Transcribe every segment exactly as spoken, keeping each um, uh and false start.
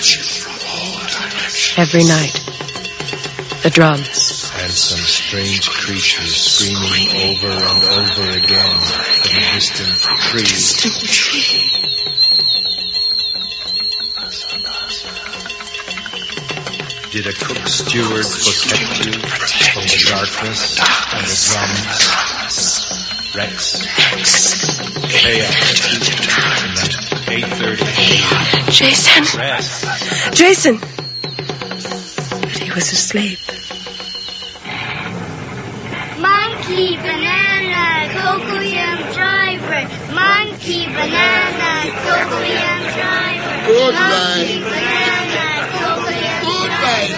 Every night, the drums. And some strange creatures screaming over and over again from a distant tree. Distant tree. Did a cook steward protect you from the darkness and the drums? Rex. Pay attention at eight thirty. Jason. Rex. Jason. But he was asleep. Monkey, banana, cocoyam, dry bread. Monkey, banana, cocoyam, dry bread. Good Monkey, night. banana, cocoyam, Good dry night.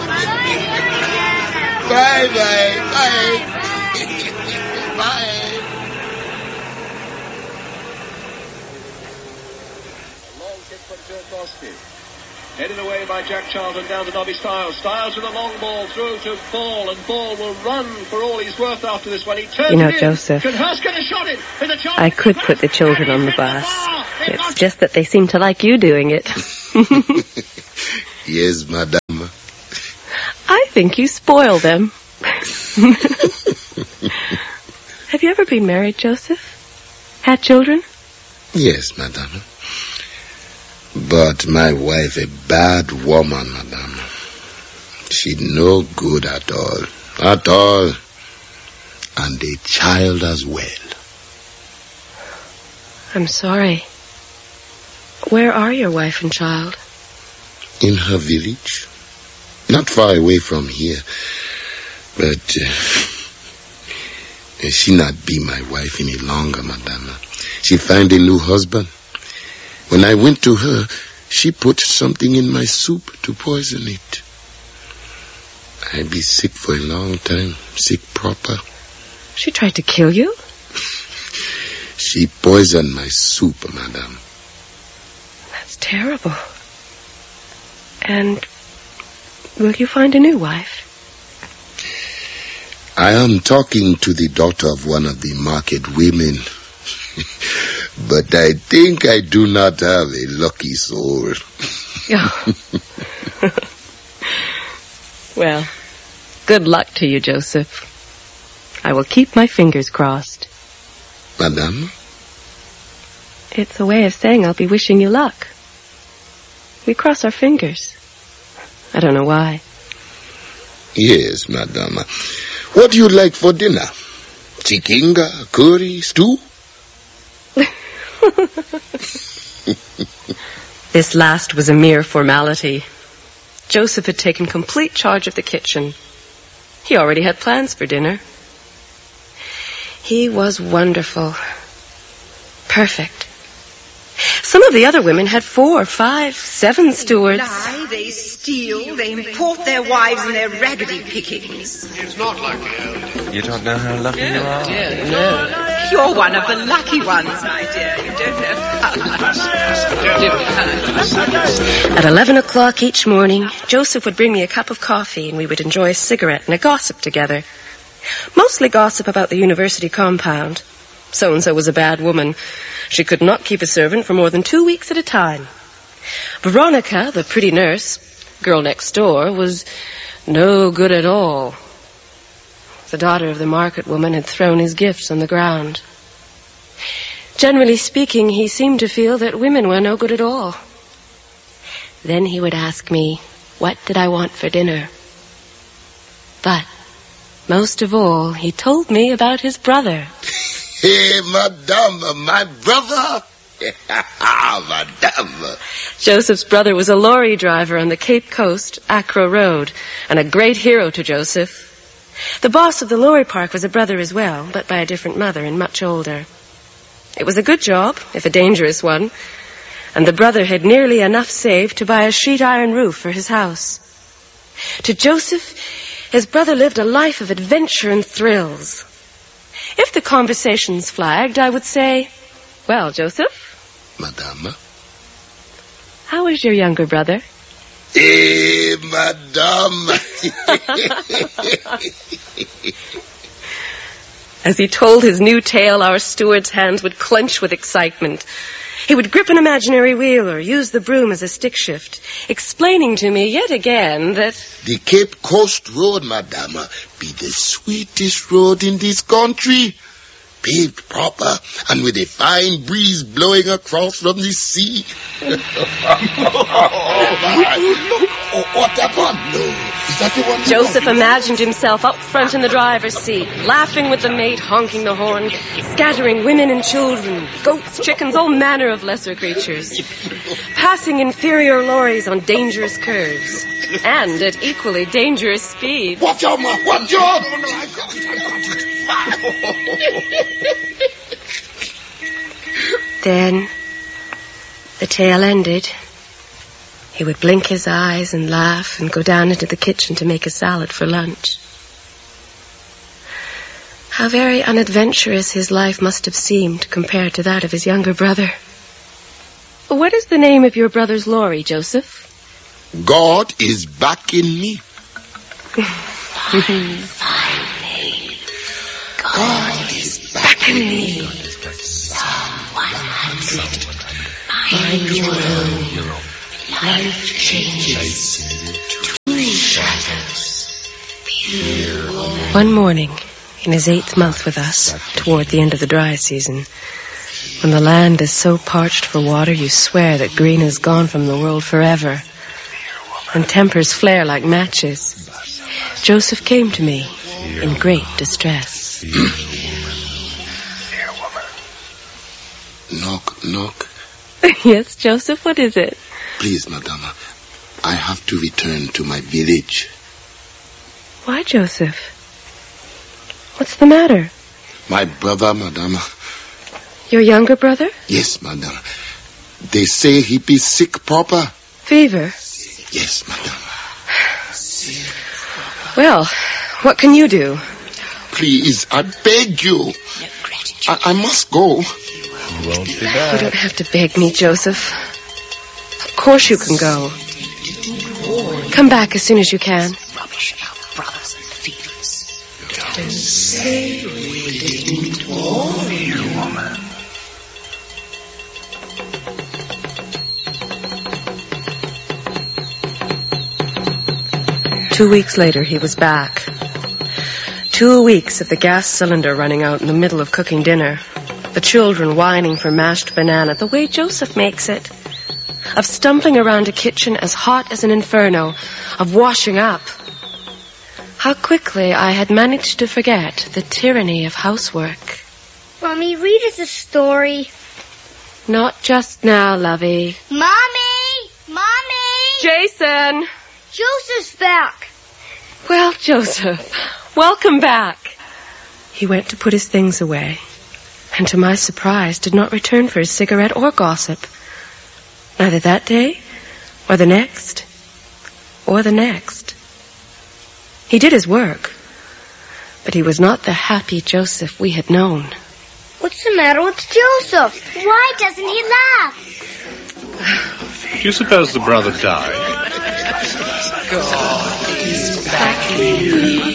bread. Bye bye. Bye. Bye. Long kick from Tchaikovsky. Headed away by Jack Charlton down to Nobby Stiles. Stiles with a long ball through to Ball, and Ball will run for all he's worth after this one. He turns You know, it in. Joseph, Can Hurst get a shot in? With a chance I could put the children on the bus. It's just that they seem to like you doing it. Yes, madame. I think you spoil them. Have you ever been married, Joseph? Had children? Yes, madame. But my wife a bad woman, madame. She no good at all. At all. And a child as well. I'm sorry. Where are your wife and child? In her village. Not far away from here. But uh, she not be my wife any longer, madame. She find a new husband. When I went to her, she put something in my soup to poison it. I be sick for a long time, sick proper. She tried to kill you? She poisoned my soup, madame. That's terrible. And will you find a new wife? I am talking to the daughter of one of the market women. But I think I do not have a lucky soul. Oh. Well, good luck to you, Joseph. I will keep my fingers crossed. Madame? It's a way of saying I'll be wishing you luck. We cross our fingers. I don't know why. Yes, madame. What do you like for dinner? Chikinga, curry, stew? This last was a mere formality. Joseph had taken complete charge of the kitchen. He already had plans for dinner. He was wonderful. Perfect. Some of the other women had four, five, seven stewards. They lie, they steal, they import their wives and their raggedy pickings. It's not like the old. You don't know how lucky you are? No. You're one of the lucky ones, my dear. You don't know how much. At eleven o'clock each morning, Joseph would bring me a cup of coffee and we would enjoy a cigarette and a gossip together. Mostly gossip about the university compound. So-and-so was a bad woman. She could not keep a servant for more than two weeks at a time. Veronica, the pretty nurse, girl next door, was no good at all. The daughter of the market woman had thrown his gifts on the ground. Generally speaking, he seemed to feel that women were no good at all. Then he would ask me, what did I want for dinner? But most of all, he told me about his brother. Hey, madame, my brother? Madame. Joseph's brother was a lorry driver on the Cape Coast, Accra Road, and a great hero to Joseph. The boss of the lorry park was a brother as well, but by a different mother and much older. It was a good job, if a dangerous one, and the brother had nearly enough saved to buy a sheet iron roof for his house. To Joseph, his brother lived a life of adventure and thrills. If the conversations flagged, I would say, well, Joseph? Madame? How is your younger brother? Eh, madame. As he told his new tale, our steward's hands would clench with excitement. He would grip an imaginary wheel or use the broom as a stick shift, explaining to me yet again that the Cape Coast Road, Madame, be the sweetest road in this country. Paved proper and with a fine breeze blowing across from the sea. oh, oh, what happened? No. Is that the one? Joseph imagined himself up front in the driver's seat, laughing with the mate, honking the horn, scattering women and children, goats, chickens, all manner of lesser creatures, passing inferior lorries on dangerous curves, and at equally dangerous speed. Watch out, ma! Watch out! Then, the tale ended. He would blink his eyes and laugh and go down into the kitchen to make a salad for lunch. How very unadventurous his life must have seemed compared to that of his younger brother. What is the name of your brother's lorry, Joseph? God is backing me. Fine, fine name. God, God is backing me. Psalm one hundred. Mind your own. Life changes. Two shadows. One morning, in his eighth month with us, toward the end of the dry season, when the land is so parched for water you swear that green is gone from the world forever, and tempers flare like matches, Joseph came to me in great distress. Knock, knock. Yes, Joseph, what is it? Please, Madame, I have to return to my village. Why, Joseph? What's the matter? My brother, Madame. Your younger brother? Yes, Madame. They say he be sick proper. Fever? Yes, Madame. Well, what can you do? Please, I beg you. I, I must go. You won't be back. You don't have to beg me, Joseph. Of course you can go. Come back as soon as you can. Rubbish about brothers and fevers. Don't say we didn't warn you, woman. Two weeks later, he was back. Two weeks of the gas cylinder running out in the middle of cooking dinner. The children whining for mashed banana, the way Joseph makes it. Of stumbling around a kitchen as hot as an inferno. Of washing up. How quickly I had managed to forget the tyranny of housework. Mommy, read us a story. Not just now, lovey. Mommy! Mommy! Jason! Joseph's back. Well, Joseph, welcome back. He went to put his things away, and to my surprise did not return for his cigarette or gossip. Neither that day, or the next, or the next. He did his work, but he was not the happy Joseph we had known. What's the matter with Joseph? Why doesn't he laugh? Do you suppose the brother died? God is backing me.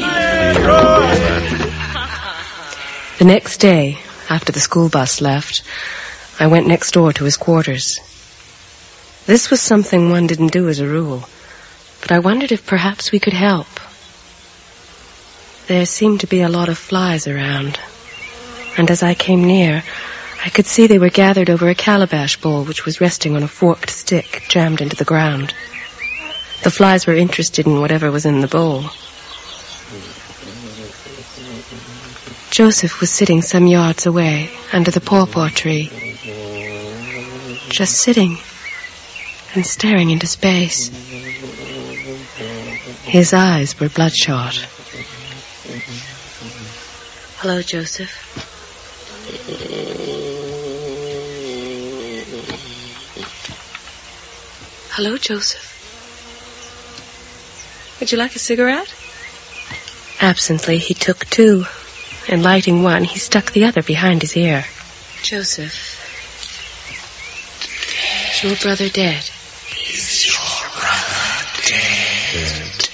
The next day, after the school bus left, I went next door to his quarters. This was something one didn't do as a rule, but I wondered if perhaps we could help. There seemed to be a lot of flies around, and as I came near, I could see they were gathered over a calabash bowl which was resting on a forked stick jammed into the ground. The flies were interested in whatever was in the bowl. Joseph was sitting some yards away under the pawpaw tree, just sitting and staring into space. His eyes were bloodshot. Hello, Joseph. Hello, Joseph. Would you like a cigarette? Absently, he took two, and lighting one, he stuck the other behind his ear. Joseph, is your brother dead? Is your brother dead?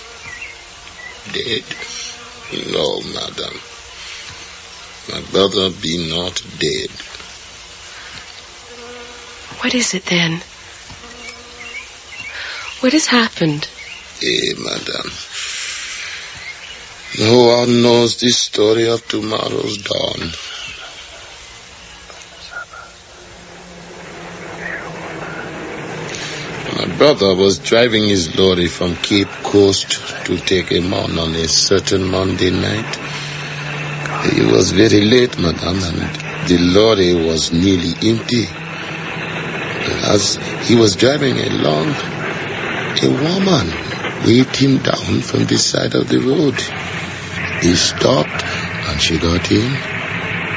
Dead? No, madam. My brother be not dead. What is it then? What has happened? Eh, madam. No one knows the story of tomorrow's dawn. My brother was driving his lorry from Cape Coast to take him on on a certain Monday night. He was very late, madam, and the lorry was nearly empty. As he was driving along, a woman waved him down from the side of the road. He stopped and she got in.